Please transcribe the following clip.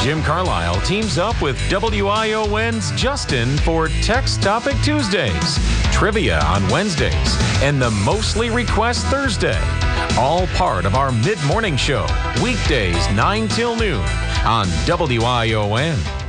Jim Carlisle teams up with WION's Justin for Text Topic Tuesdays, Trivia on Wednesdays, and the Mostly Request Thursday. All part of our mid-morning show, weekdays 9 till noon on WION.